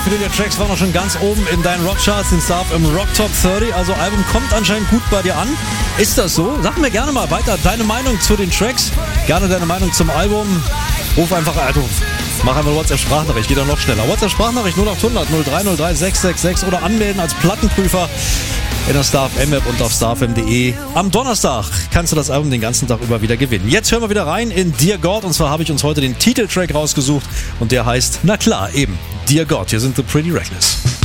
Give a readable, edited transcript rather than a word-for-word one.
viele der Tracks waren auch schon ganz oben in deinen Rockcharts, den Star im Rock Top 30. Also Album kommt anscheinend gut bei dir an. Ist das so? Sag mir gerne mal weiter deine Meinung zu den Tracks. Gerne deine Meinung zum Album. Ruf einfach, mach einfach eine WhatsApp-Sprachnachricht, geht auch noch schneller. WhatsApp-Sprachnachricht 0800 03036 666 oder anmelden als Plattenprüfer in der Star FM App und auf starfm.de. Am Donnerstag kannst du das Album den ganzen Tag über wieder gewinnen. Jetzt hören wir wieder rein in Dear God, und zwar habe ich uns heute den Titeltrack rausgesucht und der heißt, na klar, eben, Dear God. Hier sind The Pretty Reckless.